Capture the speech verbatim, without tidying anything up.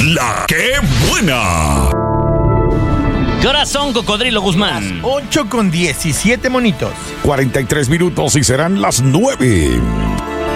La que buena. ¿Qué horas son, Cocodrilo Guzmán? ocho con diecisiete monitos. cuarenta y tres minutos y serán las nueve.